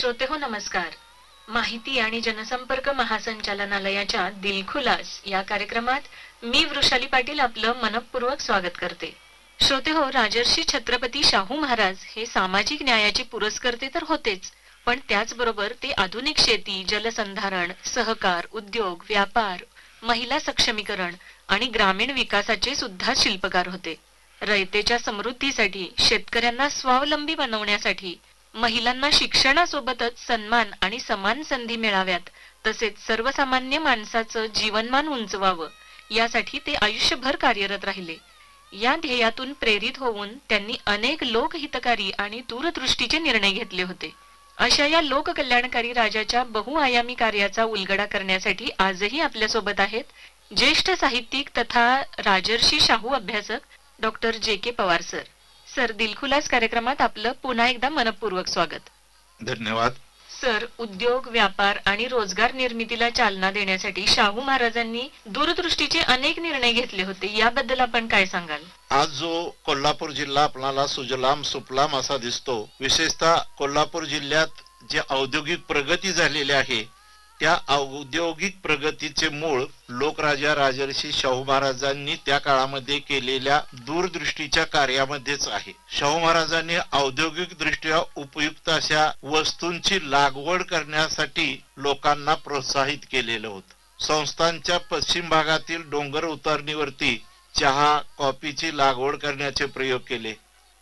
श्रोते हो नमस्कार. माहिती आणि जनसंपर्क महासंचालनालयाच्या दिलखुलास या कार्यक्रमात मी वृषाली पाटील आपलं मनपूर्वक स्वागत करते. श्रोते हो, राजर्षी छत्रपती शाहू महाराज हे सामाजिक न्यायाचे पुरस्कर्ते तर होतेच, पण त्याचबरोबर ते आधुनिक शेती, जलसंधारण, सहकार, उद्योग, व्यापार, महिला सक्षमीकरण आणि ग्रामीण विकासाचे सुद्धा शिल्पकार होते. रयतेच्या समृद्धीसाठी, शेतकऱ्यांना स्वावलंबी बनवण्यासाठी, महिलांना शिक्षणासोबतच सन्मान आणि समान संधी मिळाव्यात, तसेच सर्वसामान्य माणसाचं जीवनमान उंचवावं, यासाठी ते आयुष्यभर कार्यरत राहिले. या ध्येयातून प्रेरित होऊन त्यांनी अनेक लोकहितकारी आणि दूरदृष्टीचे निर्णय घेतले होते. अशा या लोककल्याणकारी राजाच्या बहुआयामी कार्याचा उलगडा करण्यासाठी आजही आपल्यासोबत आहेत ज्येष्ठ साहित्यिक तथा राजर्षी शाहू अभ्यासक doctor JK. Pawar sir. Sir, दिलखुलास कार्यक्रमात आपलं पुन्हा एकदा मनपूर्वक स्वागत. धन्यवाद. सर, उद्योग, व्यापार आणि रोजगार निर्मितीला चालना देण्यासाठी शाहू महाराजांनी दूरदृष्टीचे अनेक निर्णय घेतले होते. याबद्दल आपण काय सांगाल? आज जो कोल्हापूर जिल्हा आपल्याला सुजलाम सुफलाम असा दिसतो, विशेषतः कोल्हापूर जिल्ह्यात जे औद्योगिक प्रगती झालेली आहे, त्या औद्योगिक प्रगतीचे मूळ लोकराजा राजर्षी शाहू महाराजांनी त्या काळामध्ये केलेल्या दूरदृष्टीच्या कार्यामध्येच आहे. शाहू महाराजांनी औद्योगिक दृष्ट्या उपयुक्त अशा वस्तूंची लागवड करण्यासाठी लोकांना प्रोत्साहित केलेलं होतं. संस्थांच्या पश्चिम भागातील डोंगर उतारणीवरती चहा, कॉफीची लागवड करण्याचे प्रयोग केले.